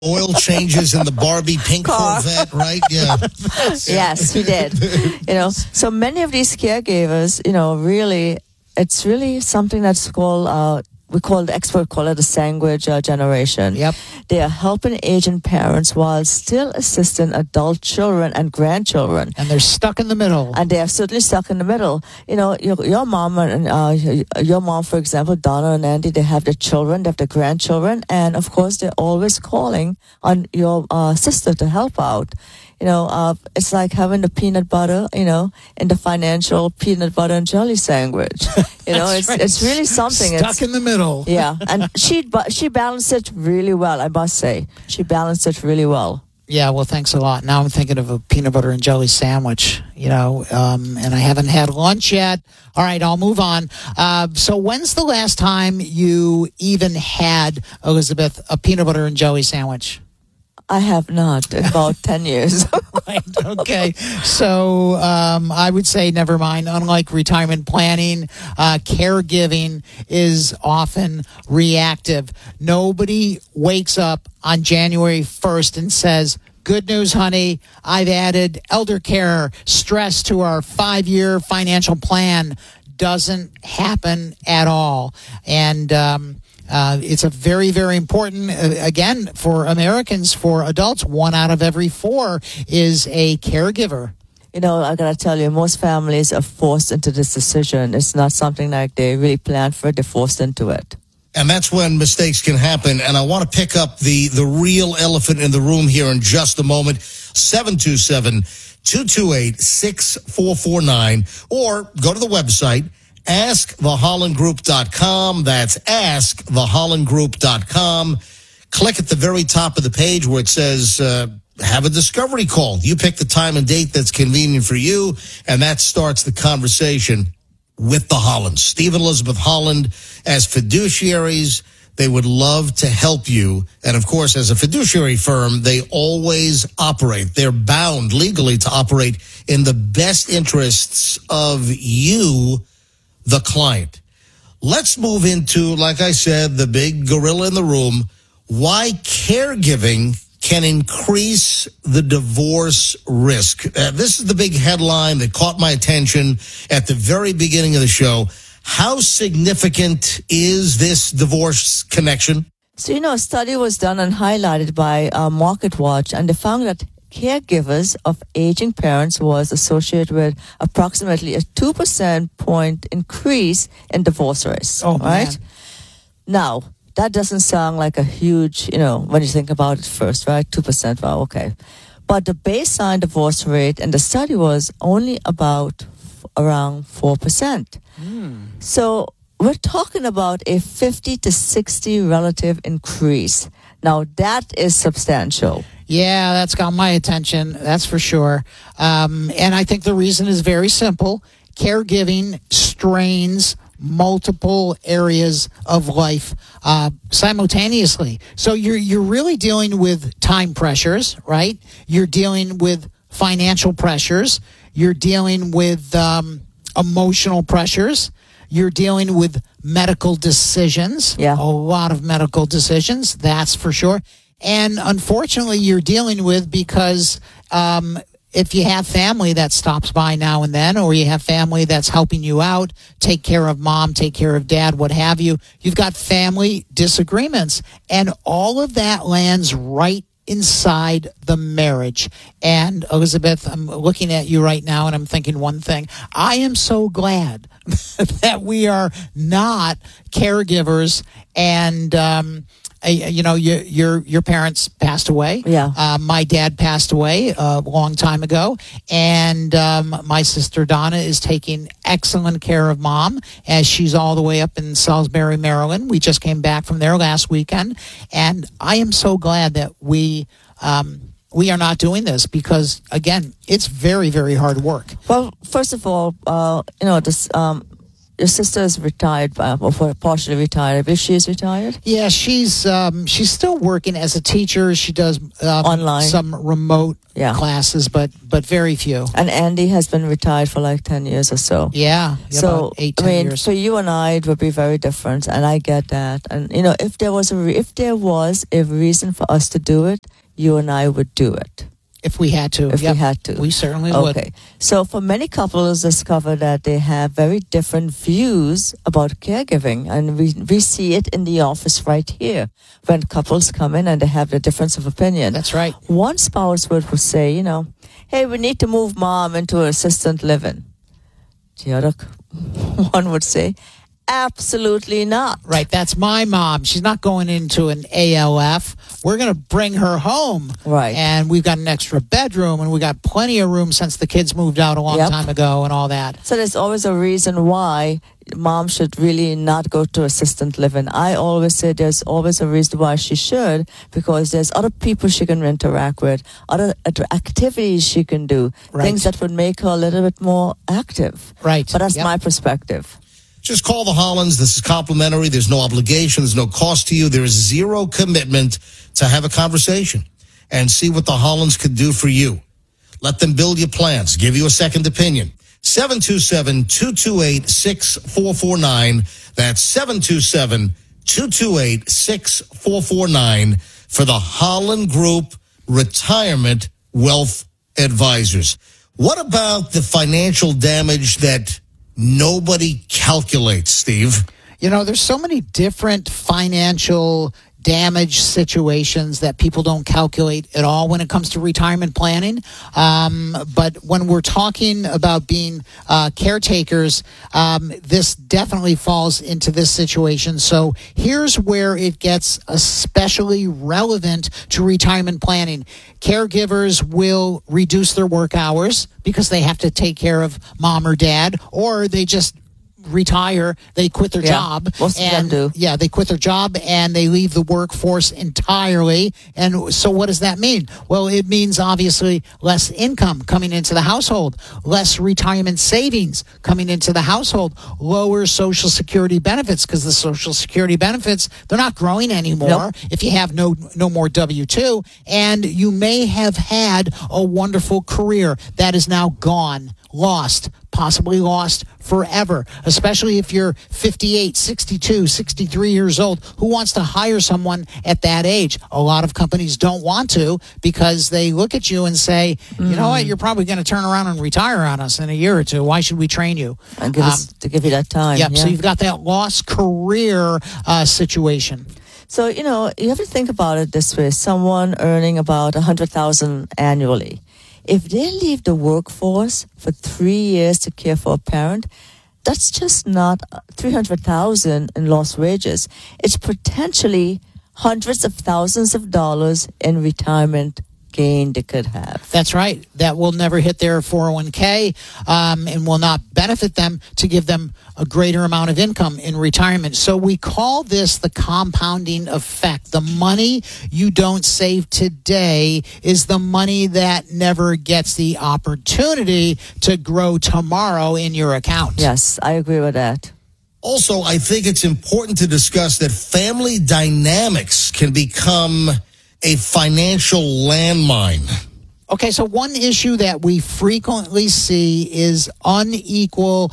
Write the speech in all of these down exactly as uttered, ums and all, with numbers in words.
oil changes in the Barbie pink Car. Corvette, right? Yeah. Yes, he did. You know, so many of these caregivers, you know, really, it's really something that's called, uh, we call the expert call it a sandwich uh, generation. Yep. They are helping aging parents while still assisting adult children and grandchildren. And they're stuck in the middle. And they are certainly stuck in the middle. You know, your, your mom and uh, your mom, for example, Donna and Andy, they have their children, they have their grandchildren, and of course, they're always calling on your uh, sister to help out. You know, uh, it's like having the peanut butter, you know, in the financial peanut butter and jelly sandwich. You know, it's right. it's really something. Stuck it's, in the middle. Yeah, and she but she balanced it really well, I must say. She balanced it really well. Yeah, well, thanks a lot. Now I'm thinking of a peanut butter and jelly sandwich, you know, um, and I haven't had lunch yet. All right, I'll move on. Uh, so when's the last time you even had, Elizabeth, a peanut butter and jelly sandwich? I have not in about ten years. Right. Okay. So um, I would say never mind. Unlike retirement planning, uh, caregiving is often reactive. Nobody wakes up on January first and says, good news, honey, I've added elder care stress to our five-year financial plan. Doesn't happen at all. And um Uh, it's a very, very important, uh, again, for Americans, for adults, one out of every four is a caregiver. You know, I gotta tell you, most families are forced into this decision. It's not something like they really planned for it, they're forced into it. And that's when mistakes can happen. And I want to pick up the, the real elephant in the room here in just a moment. seven two seven, two two eight, six four four nine. Or go to the website, ask the holland group dot com. That's ask the holland group dot com. Click at the very top of the page where it says, uh, have a discovery call. You pick the time and date that's convenient for you, and that starts the conversation with the Hollands. Steve and Elizabeth Holland, as fiduciaries, they would love to help you. And of course, as a fiduciary firm, they always operate. They're bound legally to operate in the best interests of you, the client. Let's move into, like I said, the big gorilla in the room, why caregiving can increase the divorce risk. Uh, this is the big headline that caught my attention at the very beginning of the show. How significant is this divorce connection? So, you know, a study was done and highlighted by uh, MarketWatch, and they found that caregivers of aging parents was associated with approximately a two percent point increase in divorce rates. Oh, right? man. Now, that doesn't sound like a huge, you know, when you think about it first, right? two percent, wow, okay. But the baseline divorce rate in the study was only about f- around four percent. Mm. So we're talking about a fifty to sixty relative increase. Now, that is substantial. Yeah, that's got my attention, that's for sure. Um, and I think the reason is very simple. Caregiving strains multiple areas of life uh, simultaneously. So you're you're really dealing with time pressures, right? You're dealing with financial pressures. You're dealing with um, emotional pressures. You're dealing with medical decisions. Yeah. A lot of medical decisions, that's for sure. And unfortunately, you're dealing with because um, if you have family that stops by now and then, or you have family that's helping you out, take care of mom, take care of dad, what have you, you've got family disagreements. And all of that lands right inside the marriage. And Elizabeth, I'm looking at you right now and I'm thinking one thing. I am so glad that we are not caregivers and, um, uh, you know, your your your parents passed away. Yeah. Uh, my dad passed away a long time ago, and um, my sister Donna is taking excellent care of mom as she's all the way up in Salisbury, Maryland. We just came back from there last weekend, and I am so glad that we um, we are not doing this because, again, it's very very hard work. Well, first of all, uh, you know, this. Um, your sister is retired, uh, or partially retired. I believe she is retired. Yeah, she's um, she's still working as a teacher. She does um, Online. some remote Yeah. classes, but but very few. And Andy has been retired for like ten years or so. Yeah, yeah, So, about eight, I ten mean, years. for you and I, it would be very different, and I get that. And you know, if there was a re- if there was a reason for us to do it, you and I would do it If we had to. if Yep. we had to. We certainly would. Okay. So, for many couples, discover that they have very different views about caregiving, and we we see it in the office right here when couples come in and they have a difference of opinion. That's right. One spouse would, would say, you know, hey, we need to move mom into assistant living. The other one would say, absolutely not. Right, that's my mom. She's not going into an A L F. We're going to bring her home. Right. And we've got an extra bedroom, and we got plenty of room since the kids moved out a long Yep. time ago and all that. So there's always a reason why mom should really not go to assistant living. I always say there's always a reason why she should, because there's other people she can interact with, other other activities she can do, Right. things that would make her a little bit more active. Right. But that's Yep. my perspective. Just call the Hollands. This is complimentary. There's no obligation. There's no cost to you. There is zero commitment to have a conversation and see what the Hollands could do for you. Let them build your plans, give you a second opinion. seven two seven, two two eight, six four four nine. That's seven two seven, two two eight, six four four nine for the Holland Group Retirement Wealth Advisors. What about the financial damage that nobody calculates, Steve? You know, there's so many different financial damage situations that people don't calculate at all when it comes to retirement planning. Um, but when we're talking about being uh, caretakers, um, this definitely falls into this situation. So here's where it gets especially relevant to retirement planning. Caregivers will reduce their work hours because they have to take care of mom or dad, or they just retire, they quit their Yeah, job. most of them and do. Yeah, they quit their job and they leave the workforce entirely. And so what does that mean? Well, it means obviously less income coming into the household, less retirement savings coming into the household, lower Social Security benefits, because the Social Security benefits, they're not growing anymore Nope. if you have no no more W two. And you may have had a wonderful career that is now gone, lost, possibly lost forever, especially if you're fifty-eight, sixty-two, sixty-three years old. Who wants to hire someone at that age? A lot of companies don't want to, because they look at you and say, you know what, you're probably going to turn around and retire on us in a year or two. Why should we train you? And give us, to give you that time. Yep, yeah. so you've got that lost career uh, situation. So, you know, you have to think about it this way. Someone earning about one hundred thousand dollars annually. If they leave the workforce for three years to care for a parent, that's just not three hundred thousand dollars in lost wages. It's potentially hundreds of thousands of dollars in retirement gain they could have. That's right. That will never hit their four oh one k um, and will not benefit them to give them a greater amount of income in retirement. So we call this the compounding effect. The money you don't save today is the money that never gets the opportunity to grow tomorrow in your account. Yes, I agree with that. Also, I think it's important to discuss that family dynamics can become a financial landmine. Okay, so one issue that we frequently see is unequal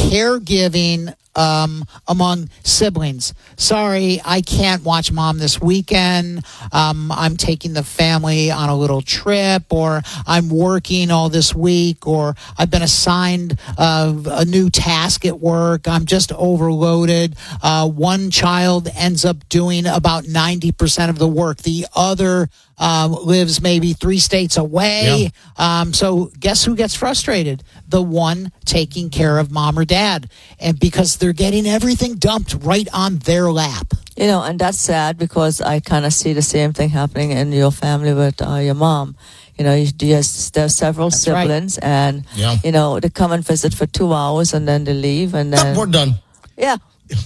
caregiving um, among siblings. Sorry, I can't watch mom this weekend. Um, I'm taking the family on a little trip, or I'm working all this week, or I've been assigned uh, a new task at work. I'm just overloaded. Uh, one child ends up doing about ninety percent of the work. The other uh, lives maybe three states away. Yeah. Um, so guess who gets frustrated? The one taking care of mom or dad. And because they're getting everything dumped right on their lap. You know, and that's sad, because I kind of see the same thing happening in your family with uh, your mom. You know, you, there's, there's several That's right. siblings, and, Yeah. you know, they come and visit for two hours and then they leave. And then, Oh, we're done. yeah.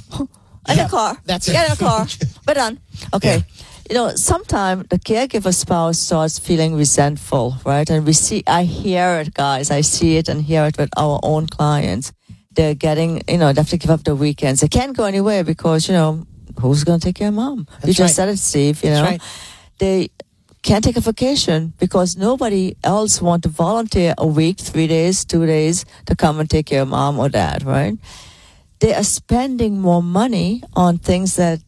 In the car. That's it. Get in the car. We're done. Okay. You know, sometimes the caregiver spouse starts feeling resentful, right? And we see, I hear it, guys. I see it and hear it with our own clients. They're getting, you know, they have to give up the weekends. They can't go anywhere because, you know, who's going to take care of mom? That's you just right. said it, Steve, you That's know. right. They can't take a vacation because nobody else want to volunteer a week, three days, two days to come and take care of mom or dad, right? They are spending more money on things that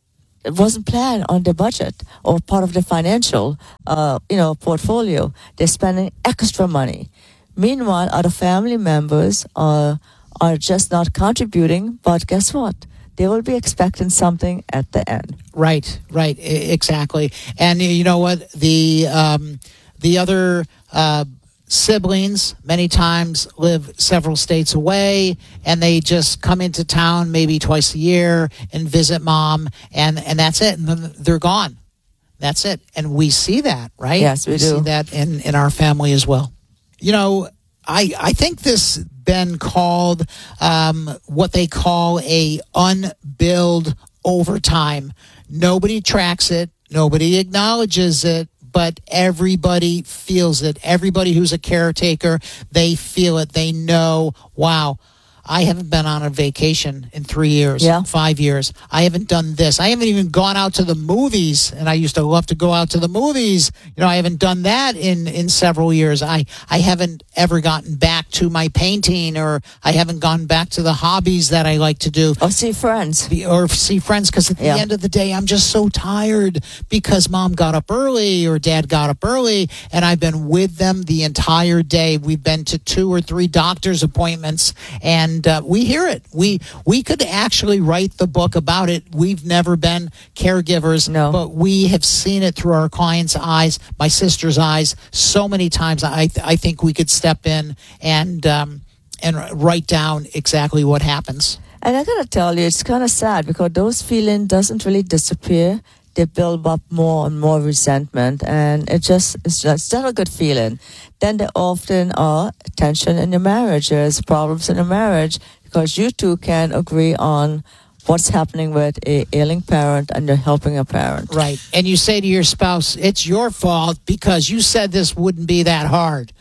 it wasn't planned on their budget or part of the financial, uh, you know, portfolio. They're spending extra money. Meanwhile, other family members are are just not contributing. But guess what? They will be expecting something at the end. Right, right, I- exactly. And you know what? The um, the other uh, siblings many times live several states away, and they just come into town maybe twice a year and visit mom, and, and that's it. And then they're gone. That's it. And we see that, right? Yes, we do. see that in, in our family as well. You know, I I think this been called um, what they call a unbilled overtime. Nobody tracks it. Nobody acknowledges it. But everybody feels it. Everybody who's a caretaker, they feel it. They know, wow, I haven't been on a vacation in three years, Yeah. five years. I haven't done this. I haven't even gone out to the movies, and I used to love to go out to the movies. You know, I haven't done that in, in several years. I, I haven't ever gotten back to my painting, or I haven't gone back to the hobbies that I like to do. Or see friends. Be- or see friends, because at the Yeah. end of the day, I'm just so tired because mom got up early or dad got up early, and I've been with them the entire day. We've been to two or three doctor's appointments, and uh, we hear it. We we could actually write the book about it. We've never been caregivers, No. but we have seen it through our clients' eyes, my sister's eyes, so many times. I th- I think we could step in and um, and write down exactly what happens. And I gotta tell you, it's kind of sad because those feelings doesn't really disappear. They build up more and more resentment, and it just it's just it's not a good feeling. Then there often are tension in your marriage. There's problems in your marriage because you two can't agree on what's happening with a ailing parent and you're helping a parent. Right. And you say to your spouse, it's your fault because you said this wouldn't be that hard.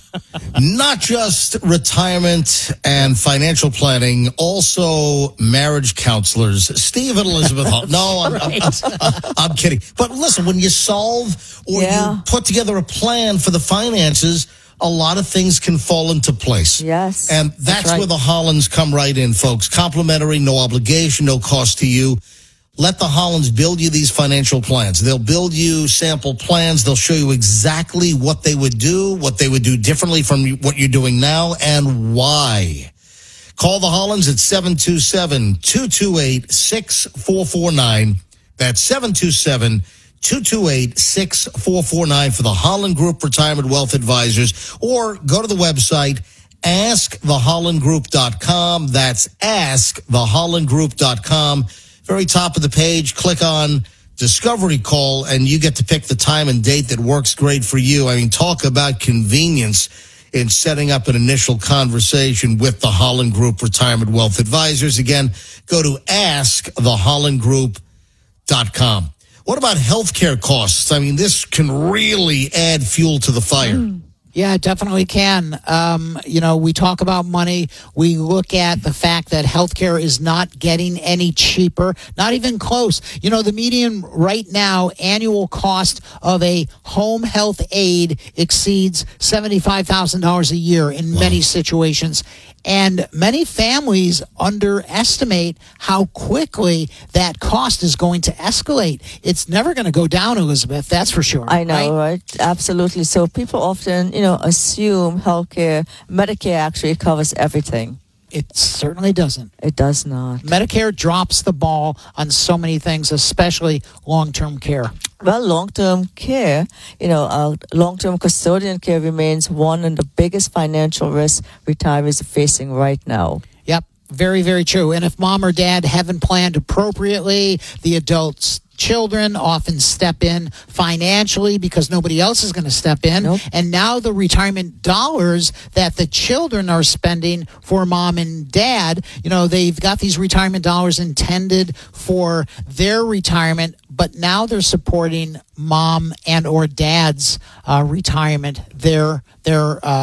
Not just retirement and financial planning, also marriage counselors. Steve and Elizabeth Hall. No, I'm, I'm, I'm, I'm kidding. But listen, when you solve or Yeah. you put together a plan for the finances, a lot of things can fall into place. Yes. And that's, That's right. where the Hollands come right in, folks. Complimentary, no obligation, no cost to you. Let the Hollands build you these financial plans. They'll build you sample plans. They'll show you exactly what they would do, what they would do differently from what you're doing now, and why. Call the Hollands at seven two seven, two two eight, six four four nine. That's seven two seven, two two eight, six four four nine for the Holland Group Retirement Wealth Advisors. Or go to the website, ask the holland group dot com. That's ask the holland group dot com. Very top of the page, click on Discovery Call, and you get to pick the time and date that works great for you. I mean, talk about convenience in setting up an initial conversation with the Holland Group Retirement Wealth Advisors. Again, go to ask the holland group dot com. What about healthcare costs? I mean, this can really add fuel to the fire. Mm. Yeah, it definitely can. Um, you know, we talk about money. We look at the fact that healthcare is not getting any cheaper, not even close. You know, the median right now annual cost of a home health aid exceeds seventy-five thousand dollars a year in many situations. And many families underestimate how quickly that cost is going to escalate. It's never going to go down, Elizabeth, that's for sure. I know, right? right? Absolutely. So people often, you know, assume healthcare, Medicare actually covers everything. It certainly doesn't. It does not. Medicare drops the ball on so many things, especially long-term care. Well, long-term care, you know, uh, long-term custodian care remains one of the biggest financial risks retirees are facing right now. Yep, very, very true. And if mom or dad haven't planned appropriately, the adults children often step in financially because nobody else is going to step in. Nope. And now the retirement dollars that the children are spending for mom and dad, you know, they've got these retirement dollars intended for their retirement, but now they're supporting mom and or dad's uh, retirement, their, their, uh,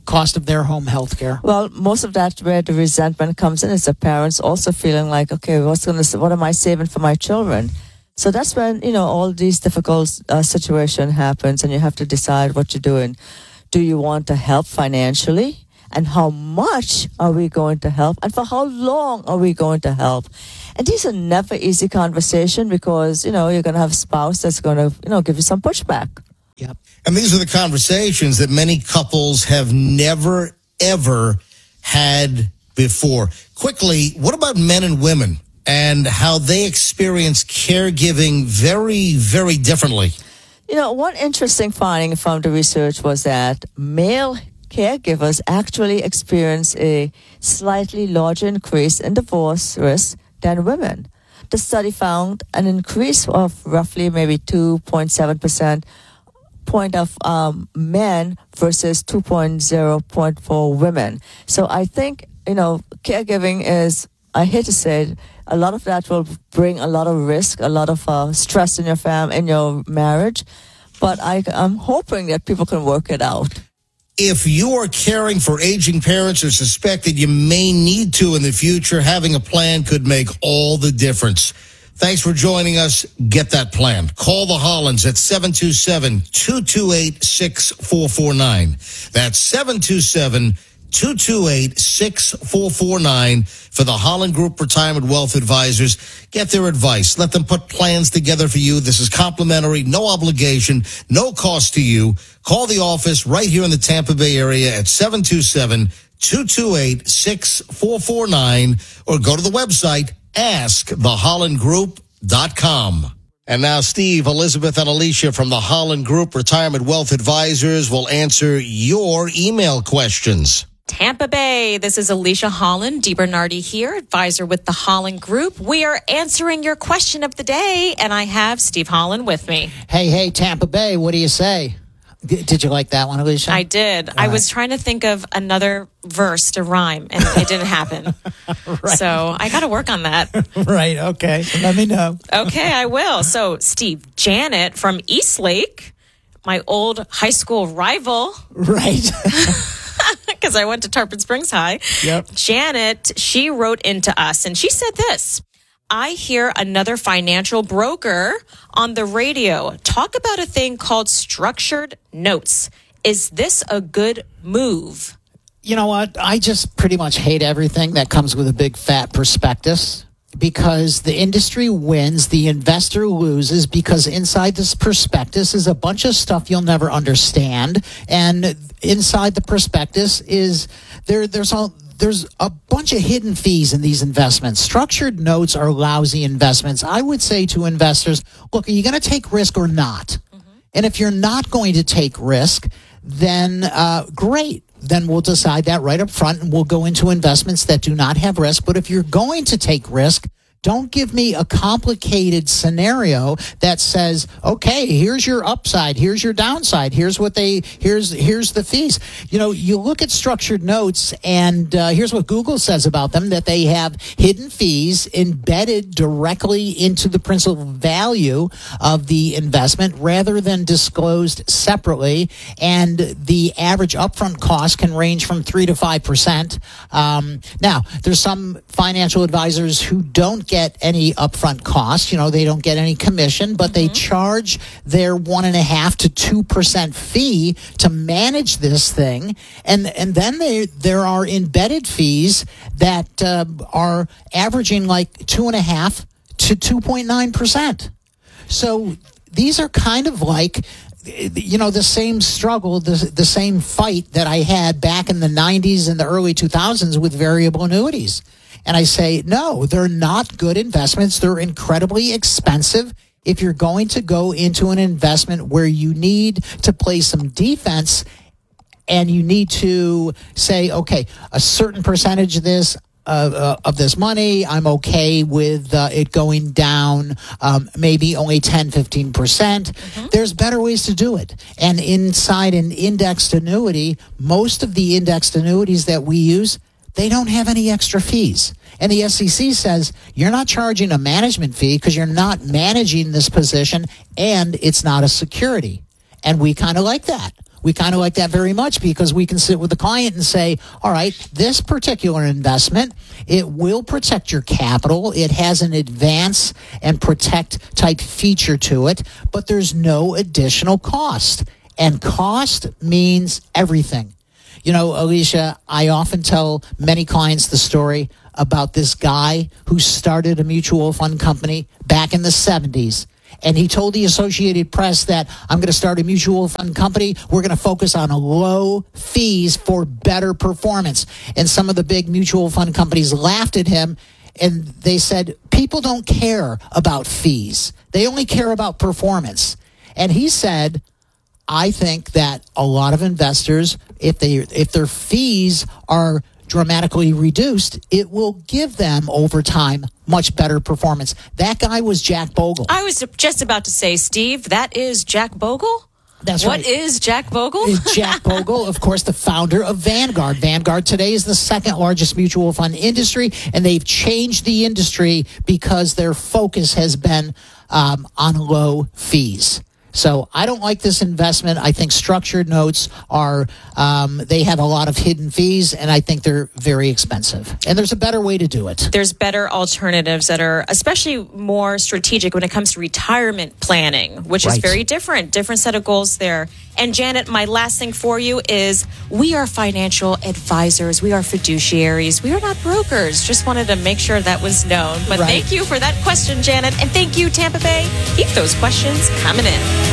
cost of their home health care. Well, most of that where the resentment comes in is the parents also feeling like, okay, what's going to, what am I saving for my children? So that's when, you know, all these difficult uh, situation happens and you have to decide what you're doing. Do you want to help financially? And how much are we going to help? And for how long are we going to help? And these are never easy conversation because, you know, you're going to have a spouse that's going to, you know, give you some pushback. Yep. And these are the conversations that many couples have never, ever had before. Quickly, what about men and women and how they experience caregiving very, very differently? You know, one interesting finding from the research was that male caregivers actually experience a slightly larger increase in divorce risk than women. The study found an increase of roughly maybe two point seven percent point of um, men versus two point zero point for women. So I think, you know, caregiving is, I hate to say it, a lot of that will bring a lot of risk, a lot of uh, stress in your family, in your marriage. But I, I'm hoping that people can work it out. If you are caring for aging parents or suspect that you may need to in the future, having a plan could make all the difference. Thanks for joining us. Get that plan. Call the Hollands at seven two seven, two two eight, six four four nine. That's seven two seven, two two eight, six four four nine for the Holland Group Retirement Wealth Advisors. Get their advice. Let them put plans together for you. This is complimentary, no obligation, no cost to you. Call the office right here in the Tampa Bay area at seven two seven, two two eight, six four four nine or go to the website ask the holland group dot com. And now Steve, Elizabeth, and Alicia from the Holland Group Retirement Wealth Advisors will answer your email questions. Tampa Bay, this is Alicia Holland, DiBernardi here, advisor with the Holland Group. We are answering your question of the day, and I have Steve Holland with me. Hey, hey, Tampa Bay, what do you say? D- did you like that one, Alicia? I did. All I right. was trying to think of another verse to rhyme, and it didn't happen. Right. So I got to work on that. Right, okay. So let me know. Okay, I will. So, Steve, Janet from Eastlake, my old high school rival, Right. because I went to Tarpon Springs High. Yep. Janet, she wrote into us and she said this: I hear another financial broker on the radio talk about a thing called structured notes. Is this a good move? You know what? I just pretty much hate everything that comes with a big fat prospectus, because the industry wins, the investor loses, because inside this prospectus is a bunch of stuff you'll never understand. And inside the prospectus is there, there's all, there's a bunch of hidden fees in these investments. Structured notes are lousy investments. I would say to investors, look, are you going to take risk or not? Mm-hmm. And if you're not going to take risk, then uh, great. Then we'll decide that right up front, and we'll go into investments that do not have risk. But if you're going to take risk, don't give me a complicated scenario that says, okay, here's your upside, here's your downside, here's what they, here's here's the fees. You know, you look at structured notes, and uh, here's what Google says about them, that they have hidden fees embedded directly into the principal value of the investment rather than disclosed separately. And the average upfront cost can range from three to five percent. Um, now, there's some financial advisors who don't get any upfront costs. You know, they don't get any commission, but mm-hmm. they charge their one and a half to two percent fee to manage this thing, and and then they, there are embedded fees that uh, are averaging like two and a half to two point nine percent. So these are kind of like, you know, the same struggle, the the same fight that I had back in the nineties and the early two thousands with variable annuities. And I say, no, they're not good investments. They're incredibly expensive. If you're going to go into an investment where you need to play some defense and you need to say, okay, a certain percentage of this, Uh, uh, of this money, I'm okay with uh, it going down um, maybe only ten, fifteen percent. Mm-hmm. There's better ways to do it. And inside an indexed annuity, most of the indexed annuities that we use, they don't have any extra fees. And the S E C says you're not charging a management fee because you're not managing this position, and it's not a security. And we kind of like that. We kind of like that very much because we can sit with the client and say, all right, this particular investment, it will protect your capital. It has an advance and protect type feature to it, but there's no additional cost. And cost means everything. You know, Alicia, I often tell many clients the story about this guy who started a mutual fund company back in the seventies. And he told the Associated Press that I'm going to start a mutual fund company. We're going to focus on low fees for better performance. And some of the big mutual fund companies laughed at him. And they said, people don't care about fees. They only care about performance. And he said, I think that a lot of investors, if they if their fees are dramatically reduced, it will give them over time much better performance. That guy was Jack Bogle. I was just about to say, Steve, that is Jack Bogle? That's what right. What is Jack Bogle? Is Jack Bogle, of course, the founder of Vanguard. Vanguard today is the second largest mutual fund industry, and they've changed the industry because their focus has been um, on low fees. So I don't like this investment. I think structured notes are, um, they have a lot of hidden fees, and I think they're very expensive. And there's a better way to do it. There's better alternatives that are especially more strategic when it comes to retirement planning, which Right. is very different, different set of goals there. And Janet, my last thing for you is we are financial advisors. We are fiduciaries. We are not brokers. Just wanted to make sure that was known. But Right. thank you for that question, Janet. And thank you, Tampa Bay. Keep those questions coming in.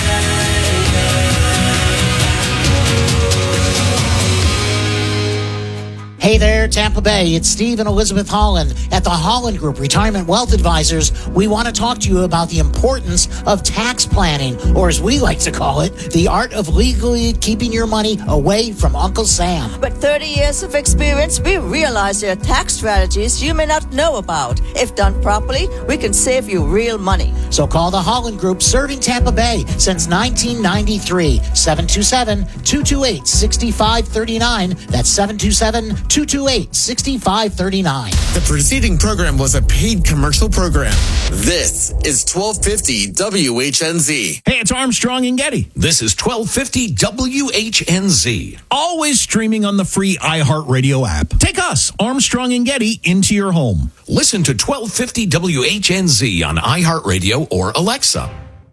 Hey there, Tampa Bay. It's Steve and Elizabeth Holland at the Holland Group Retirement Wealth Advisors. We want to talk to you about the importance of tax planning, or as we like to call it, the art of legally keeping your money away from Uncle Sam. With thirty years of experience, we realize there are tax strategies you may not know about. If done properly, we can save you real money. So call the Holland Group, serving Tampa Bay since nineteen ninety-three. seven two seven, two two eight, six five three nine. That's seven two seven, two two eight, six five three nine. The preceding program was a paid commercial program. This is twelve fifty W H N Z. Hey, it's Armstrong and Getty. This is twelve fifty W H N Z. Always streaming on the free iHeartRadio app. Take us, Armstrong and Getty, into your home. Listen to twelve fifty W H N Z on iHeartRadio or Alexa.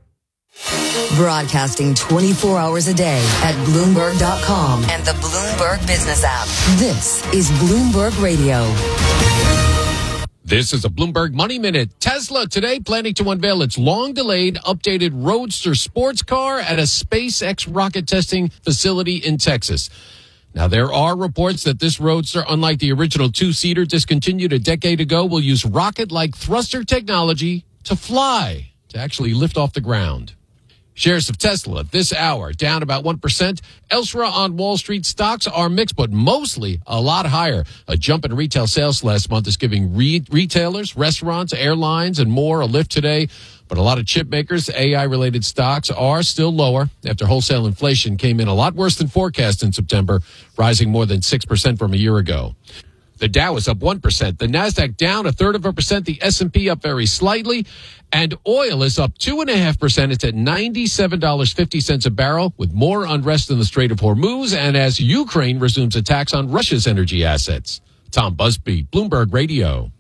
Broadcasting twenty-four hours a day at Bloomberg dot com and the Bloomberg Business app. This is Bloomberg Radio. This is a Bloomberg Money Minute. Tesla today planning to unveil its long-delayed updated Roadster sports car at a SpaceX rocket testing facility in Texas. Now, there are reports that this Roadster, unlike the original two-seater discontinued a decade ago, will use rocket-like thruster technology to fly, to actually lift off the ground. Shares of Tesla this hour down about one percent. Elsewhere on Wall Street, stocks are mixed, but mostly a lot higher. A jump in retail sales last month is giving re- retailers, restaurants, airlines, and more a lift today. But a lot of chip makers, A I-related stocks are still lower after wholesale inflation came in a lot worse than forecast in September, rising more than six percent from a year ago. The Dow is up one percent. The Nasdaq down a third of a percent. The S and P up very slightly. And oil is up two point five percent. It's at ninety-seven dollars and fifty cents a barrel, with more unrest in the Strait of Hormuz and as Ukraine resumes attacks on Russia's energy assets. Tom Busby, Bloomberg Radio.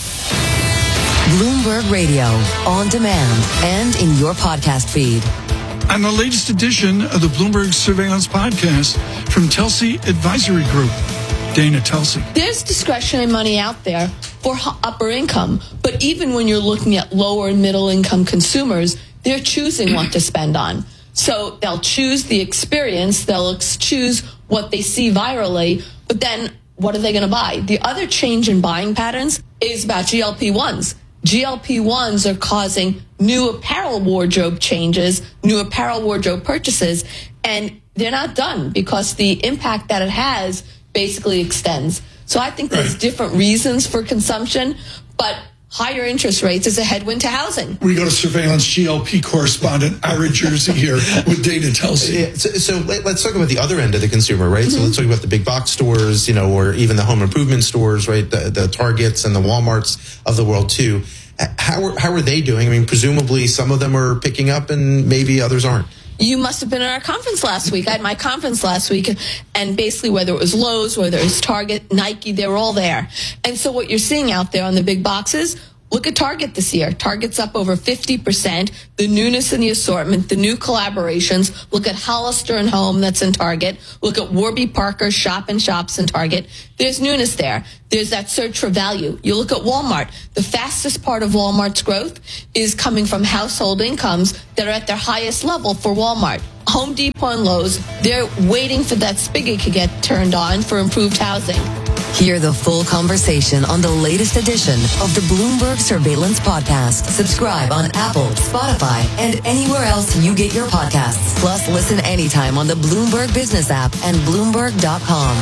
Bloomberg Radio, on demand and in your podcast feed. On the latest edition of the Bloomberg Surveillance Podcast from Telsey Advisory Group. Dana Telsey. There's discretionary money out there for upper income, but even when you're looking at lower and middle income consumers, they're choosing what to spend on. So they'll choose the experience, they'll choose what they see virally, but then what are they going to buy? The other change in buying patterns is about G L P ones. G L P ones are causing new apparel wardrobe changes, new apparel wardrobe purchases, and they're not done because the impact that it has basically extends. So I think there's right. different reasons for consumption, but higher interest rates is a headwind to housing. We go to surveillance G L P correspondent Ira Jersey here with Dana Telsey. Yeah, so, so let, let's talk about the other end of the consumer, right? Mm-hmm. So let's talk about the big box stores, you know, or even the home improvement stores, right? The, the Targets and the Walmarts of the world too. How are, how are they doing? I mean, presumably some of them are picking up and maybe others aren't. You must have been at our conference last week. I had my conference last week, and basically whether it was Lowe's, whether it was Target, Nike, they were all there. And so what you're seeing out there on the big boxes, look at Target this year. Target's up over fifty percent. The newness in the assortment, the new collaborations. Look at Hollister and Home that's in Target. Look at Warby Parker Shop and Shops in Target. There's newness there. There's that search for value. You look at Walmart. The fastest part of Walmart's growth is coming from household incomes that are at their highest level for Walmart. Home Depot and Lowe's, they're waiting for that spigot to get turned on for improved housing. Hear the full conversation on the latest edition of the Bloomberg Surveillance Podcast. Subscribe on Apple, Spotify, and anywhere else you get your podcasts. Plus, listen anytime on the Bloomberg Business app and Bloomberg dot com.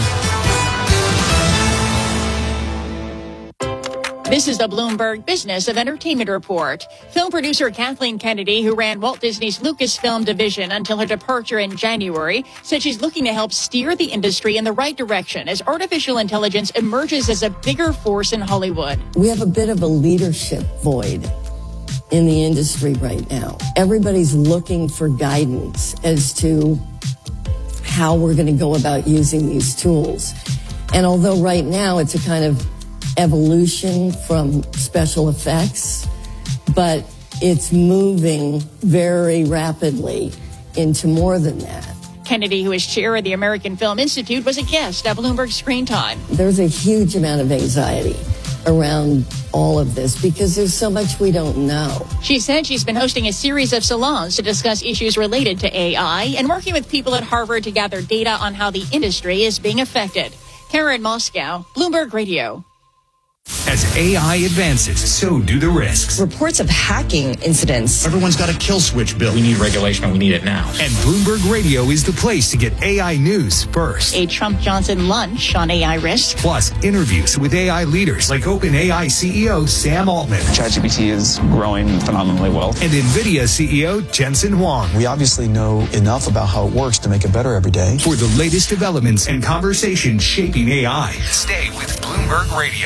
This is the Bloomberg Business of Entertainment Report. Film producer Kathleen Kennedy, who ran Walt Disney's Lucasfilm division until her departure in January, said she's looking to help steer the industry in the right direction as artificial intelligence emerges as a bigger force in Hollywood. We have a bit of a leadership void in the industry right now. Everybody's looking for guidance as to how we're going to go about using these tools. And although right now it's a kind of evolution from special effects, but it's moving very rapidly into more than that. Kennedy, who is chair of the American Film Institute, was a guest at Bloomberg Screen Time. There's a huge amount of anxiety around all of this because there's so much we don't know. She said she's been hosting a series of salons to discuss issues related to A I and working with people at Harvard to gather data on how the industry is being affected. Karen Moscow, Bloomberg Radio. As A I advances, so do the risks. Reports of hacking incidents. Everyone's got a kill switch bill. We need regulation and we need it now. And Bloomberg Radio is the place to get A I news first. A Trump-Johnson lunch on A I risks. Plus, interviews with A I leaders like OpenAI C E O Sam Altman. ChatGPT is growing phenomenally well. And NVIDIA C E O Jensen Huang. We obviously know enough about how it works to make it better every day. For the latest developments and conversations shaping A I, stay with Bloomberg Radio.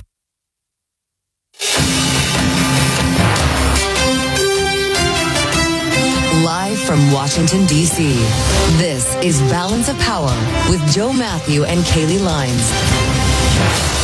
Live from Washington, D C, this is Balance of Power with Joe Matthew and Kaylee Lines.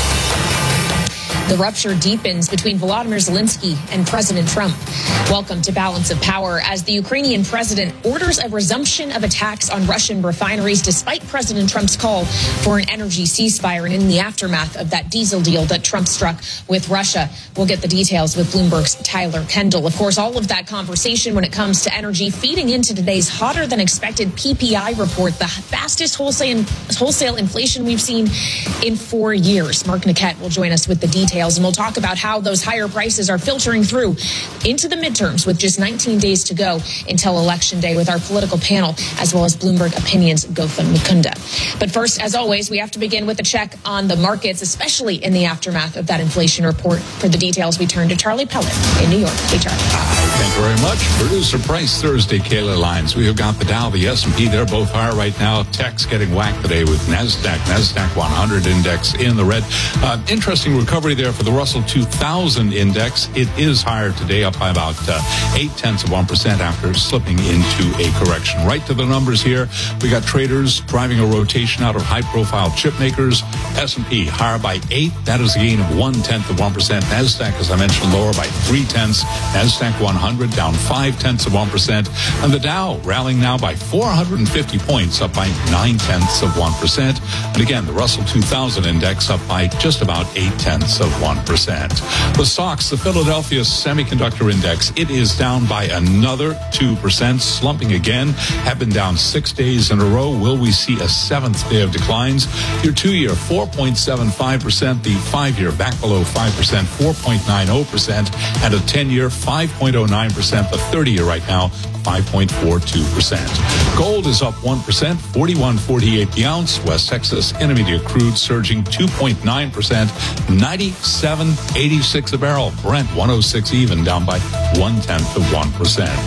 The rupture deepens between Volodymyr Zelensky and President Trump. Welcome to Balance of Power as the Ukrainian president orders a resumption of attacks on Russian refineries despite President Trump's call for an energy ceasefire and in the aftermath of that diesel deal that Trump struck with Russia. We'll get the details with Bloomberg's Tyler Kendall. Of course, all of that conversation when it comes to energy feeding into today's hotter than expected P P I report, the fastest wholesale, wholesale inflation we've seen in four years. Mark Niquette will join us with the details. And we'll talk about how those higher prices are filtering through into the midterms with just nineteen days to go until Election Day with our political panel, as well as Bloomberg Opinions' Gautam Mukunda. But first, as always, we have to begin with a check on the markets, especially in the aftermath of that inflation report. For the details, we turn to Charlie Pellet in New York. Hey, Charlie. Thank you very much. Producer Price Thursday, Kayla Lines. We have got the Dow, the S and P. They're both higher right now. Tech's getting whacked today with NASDAQ. NASDAQ one hundred index in the red. Uh, interesting recovery there for the Russell two thousand index. It is higher today, up by about uh, eight tenths of one percent after slipping into a correction. Right to the numbers here. We got traders driving a rotation out of high-profile chip makers. S and P higher by eight. That is a gain of one tenth of one percent. NASDAQ, as I mentioned, lower by three tenths. NASDAQ one hundred down five tenths of one percent. And the Dow rallying now by four hundred fifty points, up by nine tenths of one percent. And again, the Russell two thousand index up by just about eight tenths of one percent. The stocks, the Philadelphia Semiconductor Index, it is down by another two percent, slumping again, have been down six days in a row. Will we see a seventh day of declines? Your two-year, four point seven five percent. The five-year, back below five percent, four point nine zero percent. And a ten-year, five point zero nine percent. The thirty-year right now, five point four two percent. Gold is up one percent, forty-one forty-eight the ounce. West Texas Intermediate crude surging two point nine percent, ninety-seven eighty-six a barrel. Brent one oh six even, down by one tenth of one percent.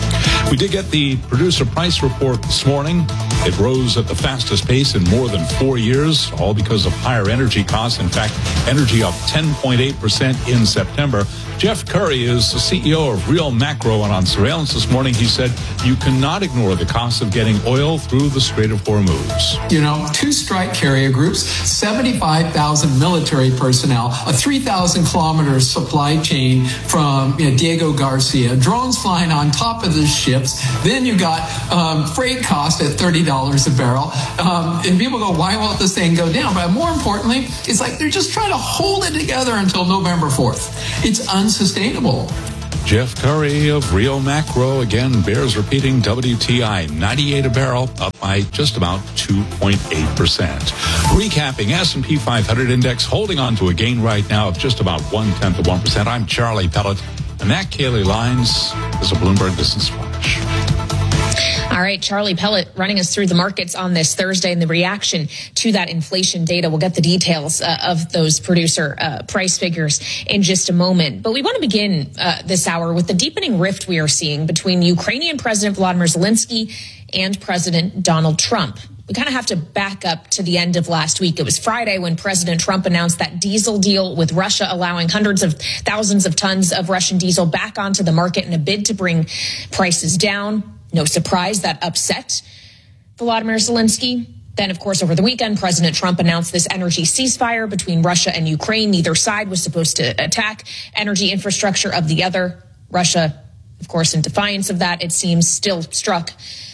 We did get the producer price report this morning. It rose at the fastest pace in more than four years, all because of higher energy costs. In fact, energy up ten point eight percent in September. Jeff Curry is the C E O of Real Macro, and on Surveillance this morning, he said you cannot ignore the cost of getting oil through the Strait of Hormuz. You know, two strike carrier groups, seventy-five thousand military personnel, a three thousand kilometer supply chain from you know, Diego Garcia, drones flying on top of the ships. Then you got um, freight cost at thirty dollars a barrel. Um, and people go, why won't this thing go down? But more importantly, it's like they're just trying to hold it together until November fourth. It's unsustainable. Jeff Curry of Real Macro, again, bears repeating W T I ninety-eight a barrel, up by just about two point eight percent. Recapping, S and P five hundred index holding on to a gain right now of just about one-tenth of one percent. I'm Charlie Pellet, and that Kaylee Lines is a Bloomberg Business Watch. All right, Charlie Pellet running us through the markets on this Thursday and the reaction to that inflation data. We'll get the details uh, of those producer uh, price figures in just a moment. But we want to begin uh, this hour with the deepening rift we are seeing between Ukrainian President Volodymyr Zelensky and President Donald Trump. We kind of have to back up to the end of last week. It was Friday when President Trump announced that diesel deal with Russia, allowing hundreds of thousands of tons of Russian diesel back onto the market in a bid to bring prices down. No surprise that upset Volodymyr Zelensky. Then, of course, over the weekend, President Trump announced this energy ceasefire between Russia and Ukraine. Neither side was supposed to attack energy infrastructure of the other. Russia, of course, in defiance of that, it seems still struck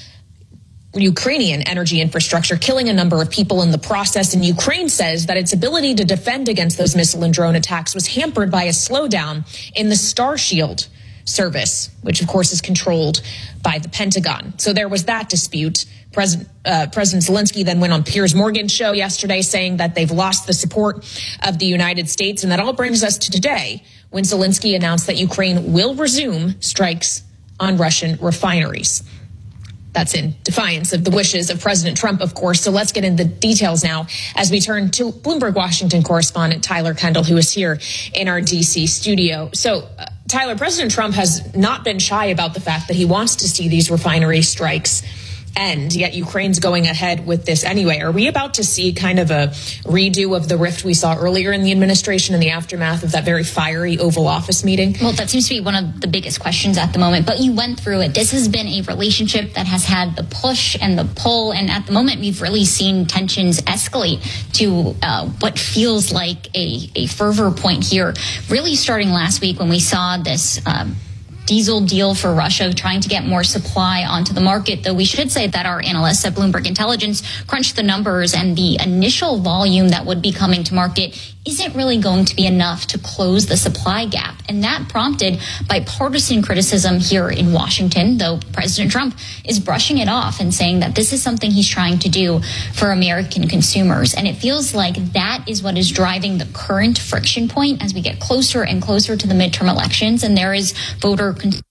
Ukrainian energy infrastructure, killing a number of people in the process. And Ukraine says that its ability to defend against those missile and drone attacks was hampered by a slowdown in the Starshield service, which of course is controlled by the Pentagon. So there was that dispute. President, uh, President Zelensky then went on Piers Morgan's show yesterday saying that they've lost the support of the United States. And that all brings us to today, when Zelensky announced that Ukraine will resume strikes on Russian refineries. That's in defiance of the wishes of President Trump, of course. So let's get into the details now as we turn to Bloomberg Washington correspondent Tyler Kendall, who is here in our D C studio. So, uh, Tyler, President Trump has not been shy about the fact that he wants to see these refinery strikes end, yet Ukraine's going ahead with this anyway. Are we about to see kind of a redo of the rift we saw earlier in the administration in the aftermath of that very fiery Oval Office meeting? Well, that seems to be one of the biggest questions at the moment, but you went through it. This has been a relationship that has had the push and the pull, and at the moment we've really seen tensions escalate to uh, what feels like a, a fervor point here, really starting last week when we saw this um, diesel deal for Russia, trying to get more supply onto the market, though we should say that our analysts at Bloomberg Intelligence crunched the numbers, and the initial volume that would be coming to market isn't really going to be enough to close the supply gap. And that prompted bipartisan criticism here in Washington, though President Trump is brushing it off and saying that this is something he's trying to do for American consumers. And it feels like that is what is driving the current friction point as we get closer and closer to the midterm elections. And there is voter concern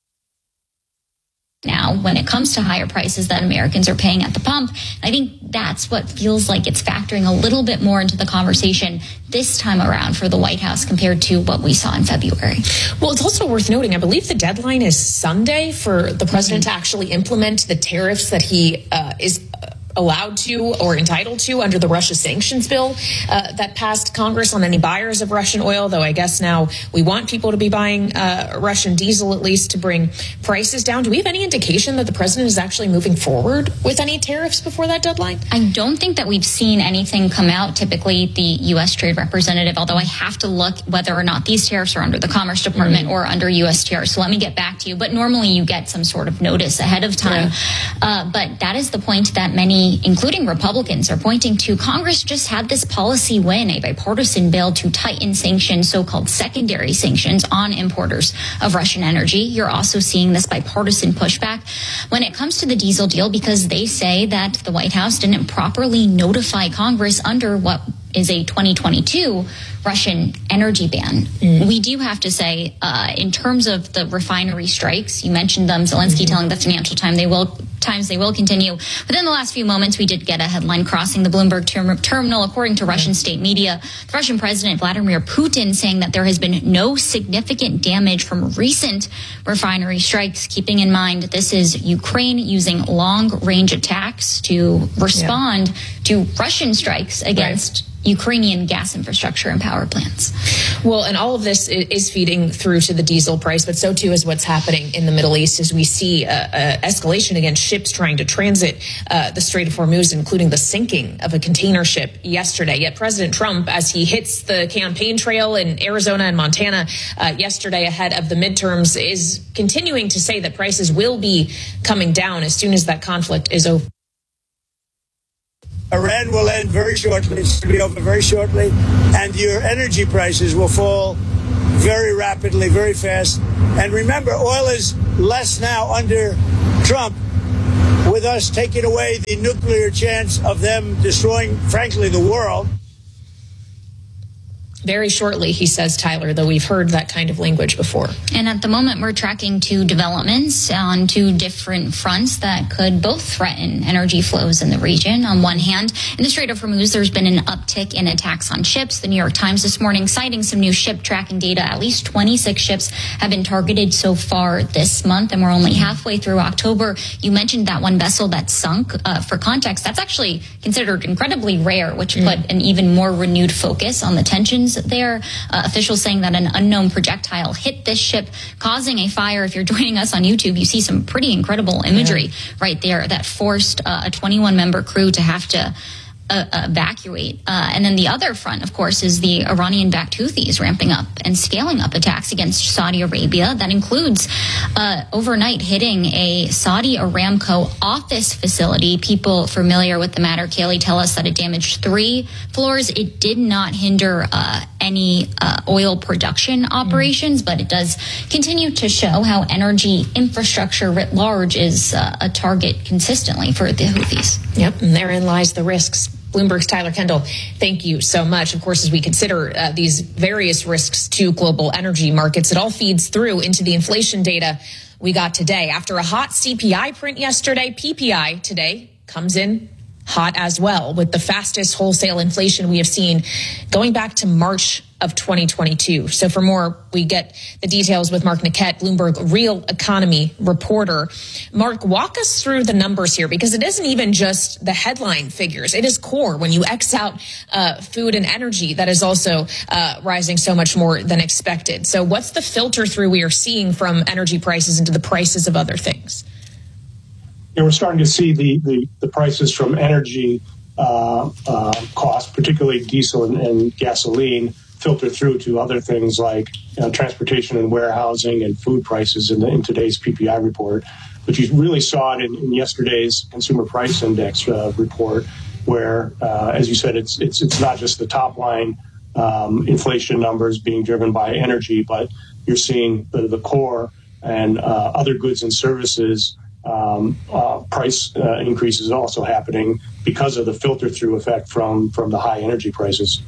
now when it comes to higher prices that Americans are paying at the pump. I think that's what feels like it's factoring a little bit more into the conversation this time around for the White House compared to what we saw in February. Well, it's also worth noting, I believe the deadline is Sunday for the president mm-hmm. to actually implement the tariffs that he uh, is allowed to or entitled to under the Russia sanctions bill uh, that passed Congress on any buyers of Russian oil, though I guess now we want people to be buying uh, Russian diesel at least to bring prices down. Do we have any indication that the president is actually moving forward with any tariffs before that deadline? I don't think that we've seen anything come out. Typically, the U S Trade Representative, although I have to look whether or not these tariffs are under the Commerce Department mm-hmm. or under U S T R. So let me get back to you. But normally you get some sort of notice ahead of time. Yeah. Uh, but that is the point that many, including Republicans, are pointing to. Congress just had this policy win, a bipartisan bill to tighten sanctions, so-called secondary sanctions on importers of Russian energy. You're also seeing this bipartisan pushback when it comes to the diesel deal because they say that the White House didn't properly notify Congress under what is a twenty twenty-two Russian energy ban. Mm. We do have to say, uh, in terms of the refinery strikes, you mentioned them, Zelensky mm-hmm. telling the Financial Times they will times they will continue. Within the last few moments, we did get a headline crossing the Bloomberg term- terminal. According to Russian state media, the Russian President Vladimir Putin saying that there has been no significant damage from recent refinery strikes, keeping in mind this is Ukraine using long-range attacks to respond yeah. to Russian strikes against right. Ukrainian gas infrastructure and power plants. Well, and all of this is feeding through to the diesel price, but so too is what's happening in the Middle East as we see uh, uh, escalation against ships trying to transit uh, the Strait of Hormuz, including the sinking of a container ship yesterday. Yet President Trump, as he hits the campaign trail in Arizona and Montana uh, yesterday ahead of the midterms, is continuing to say that prices will be coming down as soon as that conflict is over. Iran will end very shortly. It's going to be over very shortly. And your energy prices will fall very rapidly, very fast. And remember, oil is less now under Trump, with us taking away the nuclear chance of them destroying, frankly, the world. Very shortly, he says, Tyler, though we've heard that kind of language before. And at the moment, we're tracking two developments on two different fronts that could both threaten energy flows in the region. On one hand, in the Strait of Hormuz, there's been an uptick in attacks on ships. The New York Times this morning citing some new ship tracking data. At least twenty-six ships have been targeted so far this month, and we're only halfway through October. You mentioned that one vessel that sunk. Uh, for context, that's actually considered incredibly rare, which mm. put an even more renewed focus on the tensions there. Uh, officials saying that an unknown projectile hit this ship, causing a fire. If you're joining us on YouTube, you see some pretty incredible imagery yeah. right there that forced uh, a twenty-one member crew to have to Uh, evacuate. Uh, and then the other front, of course, is the Iranian-backed Houthis ramping up and scaling up attacks against Saudi Arabia. That includes uh, overnight hitting a Saudi Aramco office facility. People familiar with the matter, Kaylee, tell us that it damaged three floors. It did not hinder uh, any uh, oil production operations, mm. but it does continue to show how energy infrastructure writ large is uh, a target consistently for the Houthis. Yep, and therein lies the risks. Bloomberg's Tyler Kendall, thank you so much. Of course, as we consider uh, these various risks to global energy markets, it all feeds through into the inflation data we got today. After a hot C P I print yesterday, P P I today comes in hot as well, with the fastest wholesale inflation we have seen going back to March of twenty twenty-two. So for more, we get the details with Mark Niquette, Bloomberg Real Economy reporter. Mark, walk us through the numbers here, because it isn't even just the headline figures. It is core. When you X out uh, food and energy, that is also uh, rising so much more than expected. So what's the filter through we are seeing from energy prices into the prices of other things? Yeah, we're starting to see the, the, the prices from energy uh, uh, costs, particularly diesel and, and gasoline, filter through to other things like you know, transportation and warehousing and food prices in, the, in today's P P I report. But you really saw it in, in yesterday's Consumer Price Index uh, report, where, uh, as you said, it's it's it's not just the top line um, inflation numbers being driven by energy, but you're seeing the, the core and uh, other goods and services um, uh, price uh, increases also happening because of the filter through effect from from the high energy prices.